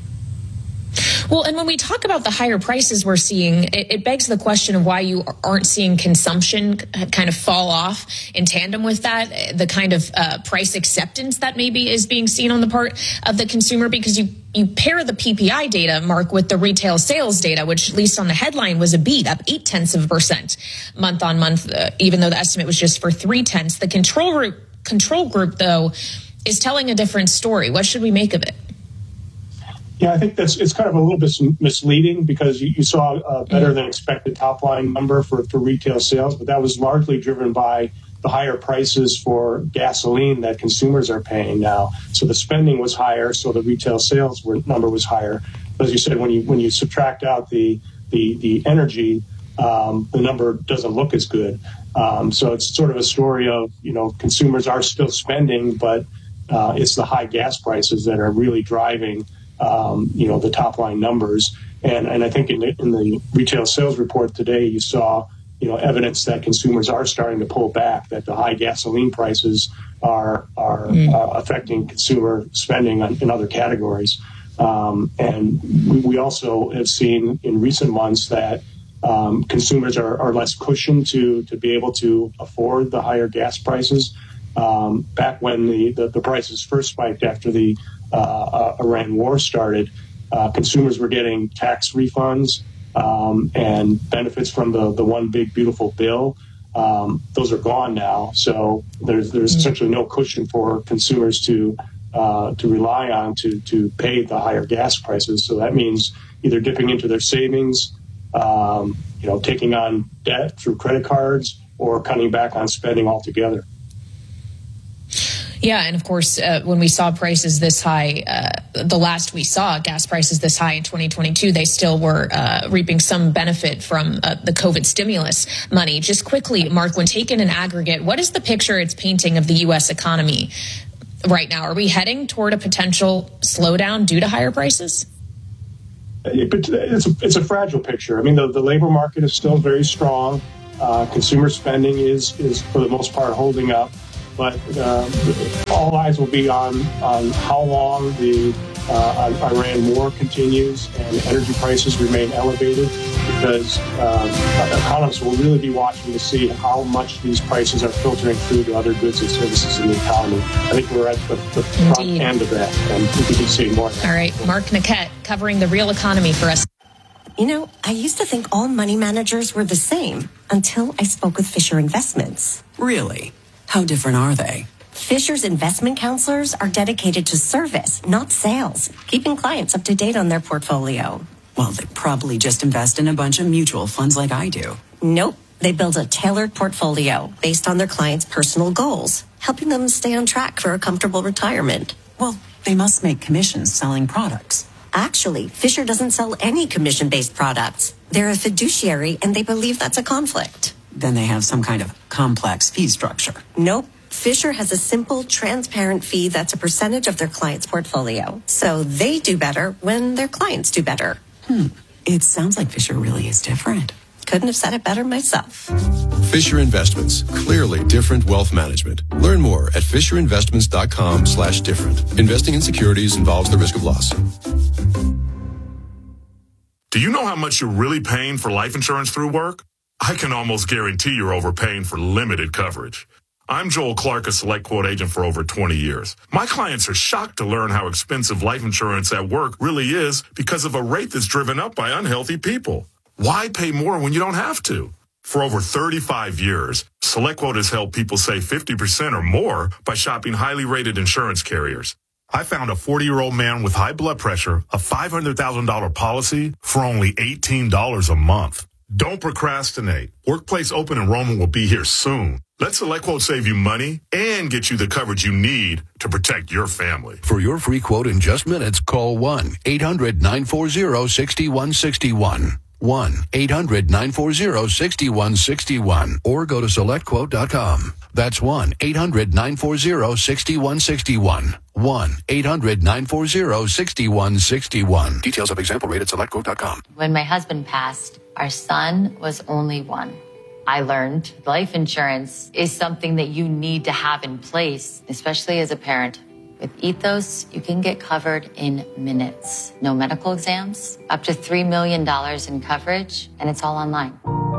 Well, and when we talk about the higher prices we're seeing, it, it begs the question of why you aren't seeing consumption kind of fall off in tandem with that, the kind of uh, price acceptance that maybe is being seen on the part of the consumer, because you you pair the P P I data, Mark, with the retail sales data, which at least on the headline was a beat, up eight tenths of a percent month on month, uh, even though the estimate was just for three tenths. The control group, control group, though, is telling a different story. What should we make of it? Yeah, I think that's it's kind of a little bit misleading, because you, you saw a better than expected top line number for, for retail sales, but that was largely driven by the higher prices for gasoline that consumers are paying now. So the spending was higher, so the retail sales were, number was higher. But as you said, when you when you subtract out the the the energy, um, the number doesn't look as good. Um, so it's sort of a story of, you know, consumers are still spending, but uh, it's the high gas prices that are really driving Um, you know, the top line numbers. And, and I think in the, in the retail sales report today, you saw, you know, evidence that consumers are starting to pull back, that the high gasoline prices are are mm. uh, affecting consumer spending on, in other categories. Um, and we, we also have seen in recent months that um, consumers are, are less cushioned to to be able to afford the higher gas prices. Um, back when the, the, the prices first spiked after the uh, uh, Iran war started, uh, consumers were getting tax refunds um, and benefits from the, the one big beautiful bill. Um, those are gone now, so there's there's essentially no cushion for consumers to uh, to rely on to to pay the higher gas prices. So that means either dipping into their savings, um, you know, taking on debt through credit cards, or cutting back on spending altogether. Yeah, and of course, uh, when we saw prices this high, uh, the last we saw gas prices this high in twenty twenty-two, they still were uh, reaping some benefit from uh, the COVID stimulus money. Just quickly, Mark, when taken in aggregate, what is the picture it's painting of the U S economy right now? Are we heading toward a potential slowdown due to higher prices? It's a, it's a fragile picture. I mean, the, the labor market is still very strong. Uh, consumer spending is, is, for the most part, holding up. But uh, all eyes will be on, on how long the uh, Iran war continues and energy prices remain elevated, because uh, economists will really be watching to see how much these prices are filtering through to other goods and services in the economy. I think we're at the, the front end of that, and we can see more. All right, Mark Niket covering the real economy for us. You know, I used to think all money managers were the same until I spoke with Fisher Investments. Really? How different are they? Fisher's investment counselors are dedicated to service, not sales, keeping clients up to date on their portfolio. Well, they probably just invest in a bunch of mutual funds like I do. Nope. They build a tailored portfolio based on their clients' personal goals, helping them stay on track for a comfortable retirement. Well, they must make commissions selling products. Actually, Fisher doesn't sell any commission-based products. They're a fiduciary, and they believe that's a conflict. Then they have some kind of complex fee structure. Nope. Fisher has a simple, transparent fee that's a percentage of their client's portfolio. So they do better when their clients do better. Hmm. It sounds like Fisher really is different. Couldn't have said it better myself. Fisher Investments. Clearly different wealth management. Learn more at fisherinvestments.com slash different. Investing in securities involves the risk of loss. Do you know how much you're really paying for life insurance through work? I can almost guarantee you're overpaying for limited coverage. I'm Joel Clark, a Select Quote agent for over twenty years. My clients are shocked to learn how expensive life insurance at work really is because of a rate that's driven up by unhealthy people. Why pay more when you don't have to? For over thirty-five years, Select Quote has helped people save fifty percent or more by shopping highly rated insurance carriers. I found a forty-year-old man with high blood pressure, a five hundred thousand dollars policy for only eighteen dollars a month. Don't procrastinate. Workplace open enrollment will be here soon. Let SelectQuote save you money and get you the coverage you need to protect your family. For your free quote in just minutes, call one eight hundred nine four zero six one six one. one eight hundred nine four zero six one six one. Or go to select quote dot com. That's one eight hundred nine four zero six one six one. one eight hundred nine four zero six one six one. Details of example rate at select quote dot com. When my husband passed, our son was only one. I learned life insurance is something that you need to have in place, especially as a parent. With Ethos, you can get covered in minutes. No medical exams, up to three million dollars in coverage, and it's all online.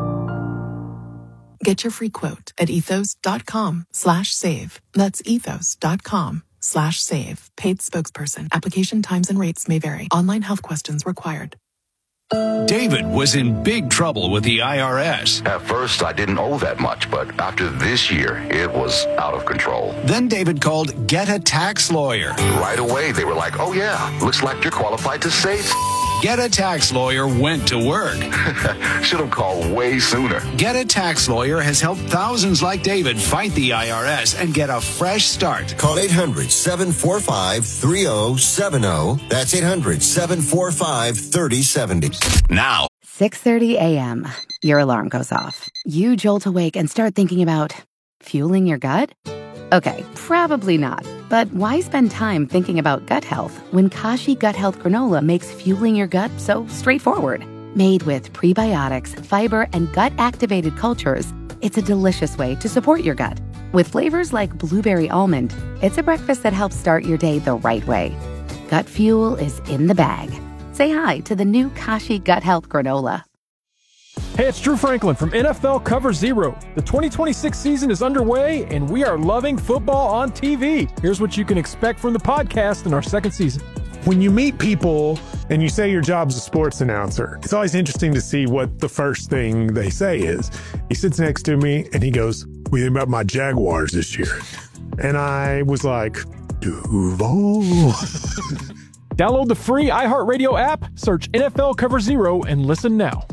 Get your free quote at ethos.com slash save. That's ethos.com slash save. Paid spokesperson. Application times and rates may vary. Online health questions required. David was in big trouble with the I R S. At first, I didn't owe that much, but after this year, it was out of control. Then David called Get a Tax Lawyer. Right away, they were like, oh yeah, looks like you're qualified to save. Get a Tax Lawyer went to work. Should have called way sooner. Get a Tax Lawyer has helped thousands like David fight the I R S and get a fresh start. Call eight hundred seven four five three zero seven zero. That's eight hundred seven four five three zero seven zero. Now. six thirty a.m. Your alarm goes off. You jolt awake and start thinking about fueling your gut? Okay, probably not. But why spend time thinking about gut health when Kashi Gut Health Granola makes fueling your gut so straightforward? Made with prebiotics, fiber, and gut-activated cultures, it's a delicious way to support your gut. With flavors like blueberry almond, it's a breakfast that helps start your day the right way. Gut fuel is in the bag. Say hi to the new Kashi Gut Health Granola. Hey, it's Drew Franklin from N F L Cover Zero. The twenty twenty-six season is underway, and we are loving football on T V. Here's what you can expect from the podcast in our second season. When you meet people and you say your job's a sports announcer, it's always interesting to see what the first thing they say is. He sits next to me and he goes, "What do you think about my Jaguars this year?" And I was like, Duval. Download the free iHeartRadio app, search N F L Cover Zero, and listen now.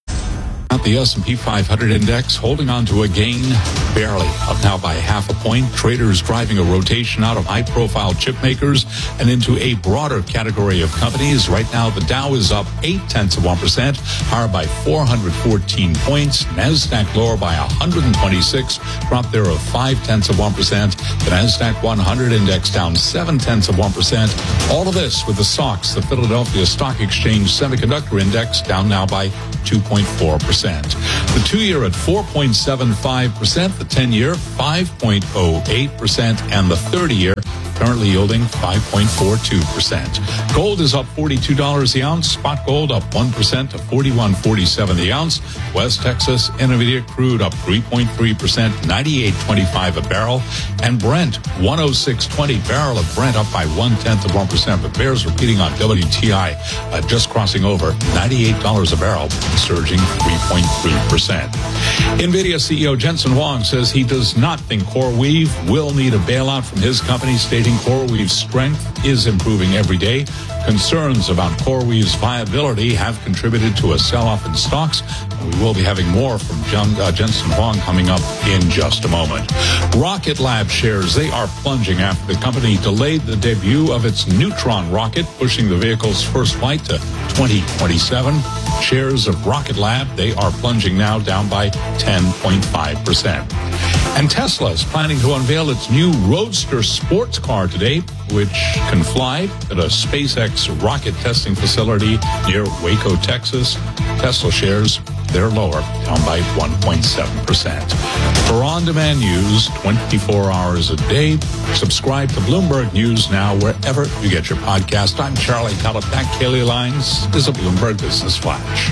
The S and P five hundred index holding on to a gain, barely, up now by half a point. Traders driving a rotation out of high-profile chip makers and into a broader category of companies. Right now, the Dow is up eight tenths of one percent, higher by four hundred fourteen points. NASDAQ lower by one hundred twenty-six, drop there of five tenths of one percent. The NASDAQ one hundred index down seven tenths of one percent. All of this with the S O X, the Philadelphia Stock Exchange Semiconductor Index, down now by two point four percent. The two-year at four point seven five percent, the ten-year five point oh eight percent, and the thirty-year currently yielding five point four two percent. Gold is up forty-two dollars the ounce. Spot gold up one percent to forty-one forty-seven the ounce. West Texas Intermediate crude up three point three percent, ninety-eight twenty-five a barrel. And Brent, one oh six twenty, barrel of Brent up by one-tenth of one percent. But bears repeating on W T I, uh, just crossing over ninety-eight dollars a barrel, surging three point three percent. NVIDIA C E O Jensen Huang says he does not think CoreWeave will need a bailout from his company, stating CoreWeave's strength is improving every day. Concerns about CoreWeave's viability have contributed to a sell-off in stocks. We will be having more from John, uh, Jensen Huang coming up in just a moment. Rocket Lab shares, they are plunging after the company delayed the debut of its Neutron rocket, pushing the vehicle's first flight to twenty twenty-seven. Shares of Rocket Lab, they are plunging now, down by ten point five percent. And Tesla is planning to unveil its new Roadster sports car today, which can fly at a SpaceX rocket testing facility near Waco, Texas. Tesla shares, they're lower, down by one point seven percent. For on-demand news, twenty-four hours a day, subscribe to Bloomberg News now wherever you get your podcast. I'm Charlie Pellet. That Kaylee Lines is a Bloomberg Business Flash.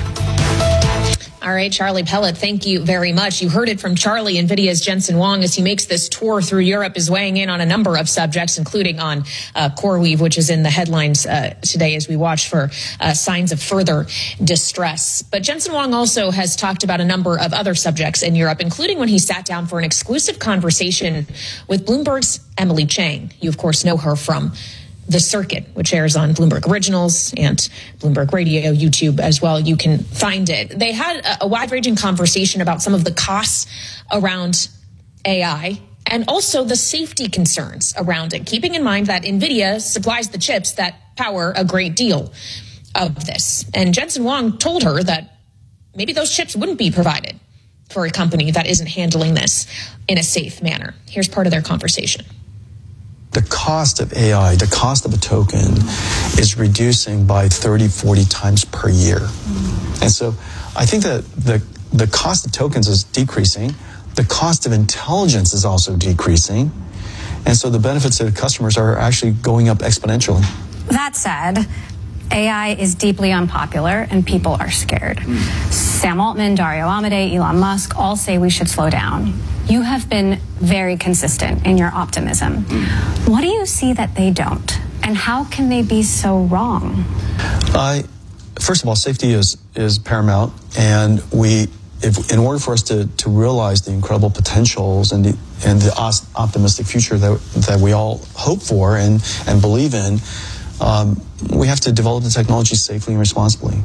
All right, Charlie Pellet, thank you very much. You heard it from Charlie. NVIDIA's Jensen Huang, as he makes this tour through Europe, is weighing in on a number of subjects, including on uh, CoreWeave, which is in the headlines uh, today as we watch for uh, signs of further distress. But Jensen Huang also has talked about a number of other subjects in Europe, including when he sat down for an exclusive conversation with Bloomberg's Emily Chang. You, of course, know her from The Circuit, which airs on Bloomberg Originals and Bloomberg Radio, YouTube as well. You can find it. They had a, a wide-ranging conversation about some of the costs around A I and also the safety concerns around it, keeping in mind that NVIDIA supplies the chips that power a great deal of this. And Jensen Huang told her that maybe those chips wouldn't be provided for a company that isn't handling this in a safe manner. Here's part of their conversation. The cost of A I, the cost of a token, is reducing by thirty, forty times per year. Mm-hmm. And so I think that the, the cost of tokens is decreasing. The cost of intelligence is also decreasing. And so the benefits to the customers are actually going up exponentially. That said, A I is deeply unpopular and people are scared. Mm. Sam Altman, Dario Amodei, Elon Musk all say we should slow down. You have been very consistent in your optimism. Mm. What do you see that they don't? And how can they be so wrong? Uh, first of all, safety is, is paramount. And we, if, in order for us to, to realize the incredible potentials and the, and the optimistic future that, that we all hope for and, and believe in, um, we have to develop the technology safely and responsibly.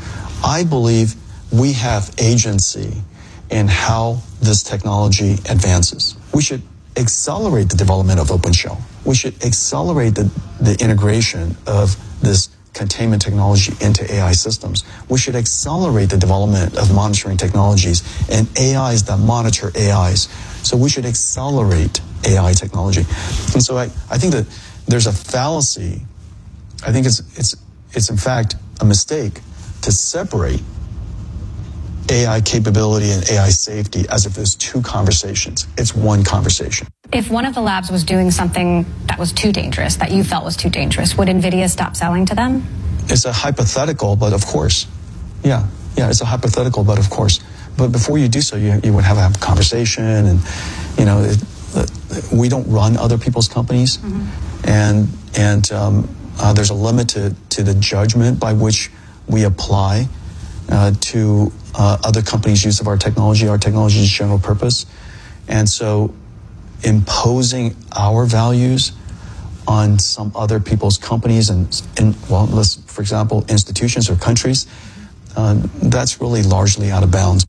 I believe we have agency in how this technology advances. We should accelerate the development of OpenShell. We should accelerate the, the integration of this containment technology into A I systems. We should accelerate the development of monitoring technologies and A Is that monitor A Is. So we should accelerate A I technology. And so I, I think that there's a fallacy. I think it's, it's, it's in fact a mistake to separate A I capability and A I safety as if there's two conversations. It's one conversation. If one of the labs was doing something that was too dangerous, that you felt was too dangerous, would NVIDIA stop selling to them? It's a hypothetical, but of course. Yeah, yeah, it's a hypothetical, but of course. But before you do so, you, you would have a conversation, and, you know, it, uh, we don't run other people's companies, mm-hmm. and and um, uh, there's a limit to, to the judgment by which we apply uh, to uh, other companies' use of our technology. Our technology is general purpose, and so imposing our values on some other people's companies and, and well, let's, for example, institutions or countries, uh, that's really largely out of bounds.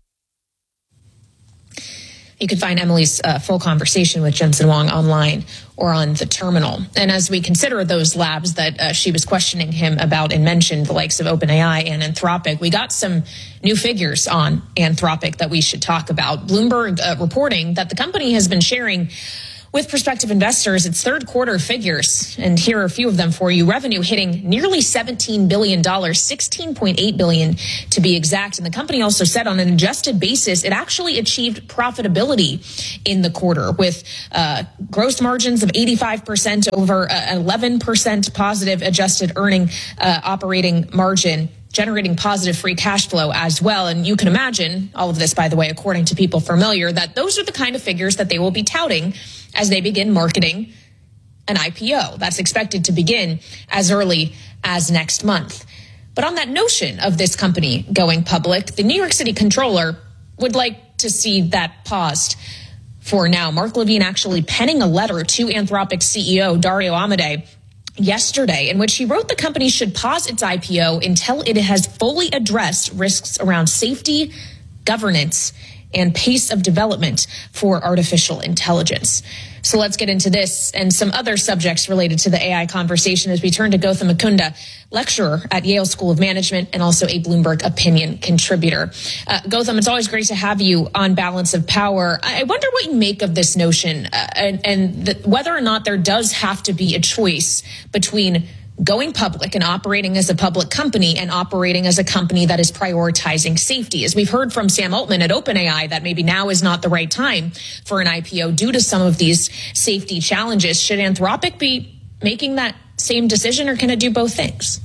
You can find Emily's uh, full conversation with Jensen Huang online or on the terminal. And as we consider those labs that uh, she was questioning him about and mentioned, the likes of OpenAI and Anthropic, we got some new figures on Anthropic that we should talk about. Bloomberg uh, reporting that the company has been sharing with prospective investors its third quarter figures. And here are a few of them for you. Revenue hitting nearly seventeen billion dollars, sixteen point eight billion dollars to be exact. And the company also said on an adjusted basis, it actually achieved profitability in the quarter with uh, gross margins of eighty-five percent over uh, eleven percent positive adjusted earning uh, operating margin, generating positive free cash flow as well. And you can imagine all of this, by the way, according to people familiar, that those are the kind of figures that they will be touting as they begin marketing an I P O. That's expected to begin as early as next month. But on that notion of this company going public, the New York City Comptroller would like to see that paused for now. Mark Levine actually penning a letter to Anthropic C E O Dario Amodei yesterday, in which he wrote the company should pause its I P O until it has fully addressed risks around safety, governance, and pace of development for artificial intelligence. So let's get into this and some other subjects related to the A I conversation as we turn to Gautam Mukunda, lecturer at Yale School of Management and also a Bloomberg opinion contributor. Uh, Gautam, it's always great to have you on Balance of Power. I wonder what you make of this notion uh, and, and the, whether or not there does have to be a choice between going public and operating as a public company and operating as a company that is prioritizing safety. As we've heard from Sam Altman at OpenAI, that maybe now is not the right time for an I P O due to some of these safety challenges. Should Anthropic be making that same decision, or can it do both things?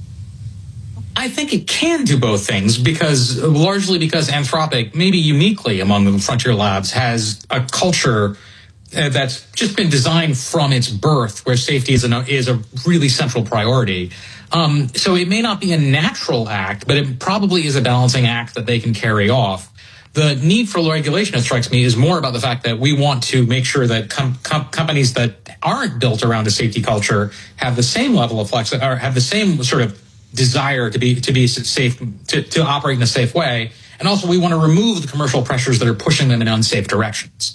I think it can do both things, because largely because Anthropic, maybe uniquely among the frontier labs, has a culture Uh, that's just been designed from its birth, where safety is a, is a really central priority. Um, so it may not be a natural act, but it probably is a balancing act that they can carry off. The need for regulation, it strikes me, is more about the fact that we want to make sure that com- com- companies that aren't built around a safety culture have the same level of flex, or have the same sort of desire to be to be safe, to, to operate in a safe way. And also, we want to remove the commercial pressures that are pushing them in unsafe directions.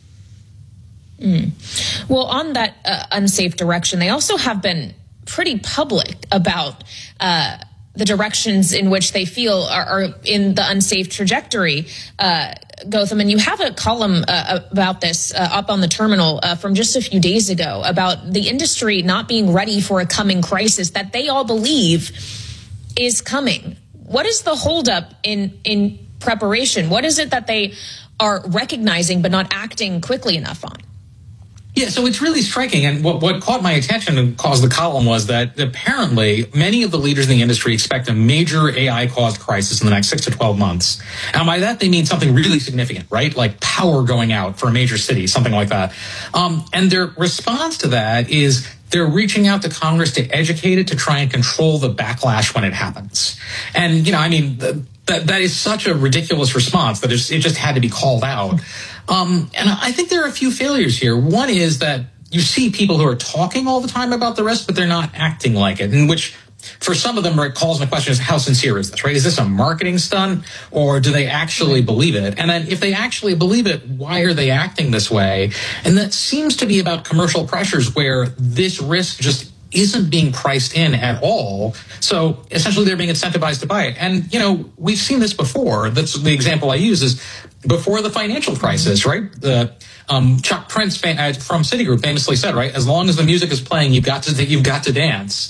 Mm. Well, on that uh, unsafe direction, they also have been pretty public about uh, the directions in which they feel are, are in the unsafe trajectory, uh, Gautam. And you have a column uh, about this uh, up on the terminal uh, from just a few days ago about the industry not being ready for a coming crisis that they all believe is coming. What is the holdup in, in preparation? What is it that they are recognizing but not acting quickly enough on? Yeah, so it's really striking. And what, what caught my attention and caused the column was that apparently many of the leaders in the industry expect a major A I-caused crisis in the next six to twelve months. And by that, they mean something really significant, right? Like power going out for a major city, something like that. Um, and their response to that is they're reaching out to Congress to educate it, to try and control the backlash when it happens. And, you know, I mean, the, that that is such a ridiculous response that it just had to be called out. Um, and I think there are a few failures here. One is that you see people who are talking all the time about the risk, but they're not acting like it, in which for some of them it calls into question is how sincere is this, right? Is this a marketing stunt, or do they actually believe it? And then if they actually believe it, why are they acting this way? And that seems to be about commercial pressures where this risk just isn't being priced in at all. So essentially they're being incentivized to buy it. And, you know, we've seen this before. That's the example I use is before the financial crisis, right? The um, Chuck Prince from Citigroup famously said, right, as long as the music is playing, you've got to you've got to dance.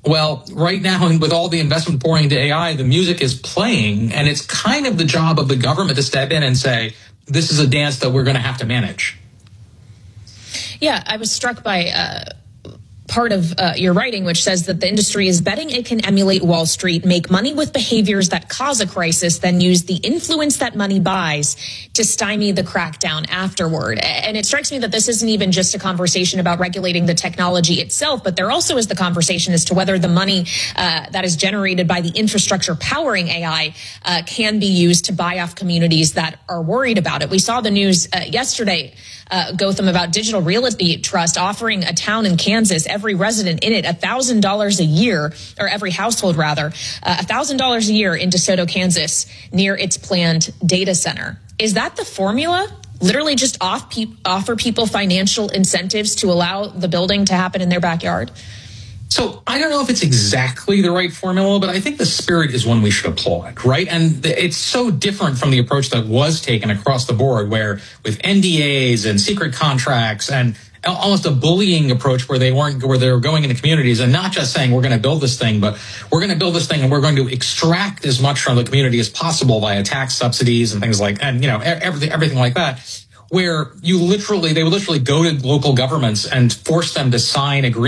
Well, right now, and with all the investment pouring into A I, the music is playing, and it's kind of the job of the government to step in and say, this is a dance that we're going to have to manage. Yeah, I was struck by uh, part of uh, your writing, which says that the industry is betting it can emulate Wall Street, make money with behaviors that cause a crisis, then use the influence that money buys to stymie the crackdown afterward. And it strikes me that this isn't even just a conversation about regulating the technology itself, but there also is the conversation as to whether the money uh, that is generated by the infrastructure powering A I uh, can be used to buy off communities that are worried about it. We saw the news uh, yesterday, uh, Gotham, about Digital Realty Trust offering a town in Kansas, every resident in it, one thousand dollars a year, or every household rather, uh, one thousand dollars a year in DeSoto, Kansas, near its planned data center. Is that the formula? Literally just off pe- offer people financial incentives to allow the building to happen in their backyard? So I don't know if it's exactly the right formula, but I think the spirit is one we should applaud, right? And it's so different from the approach that was taken across the board, where with N D As and secret contracts and almost a bullying approach where they weren't, where they were going into communities and not just saying, we're going to build this thing, but we're going to build this thing and we're going to extract as much from the community as possible via tax subsidies and things like, and, you know, everything, everything like that, where you literally, they would literally go to local governments and force them to sign agreements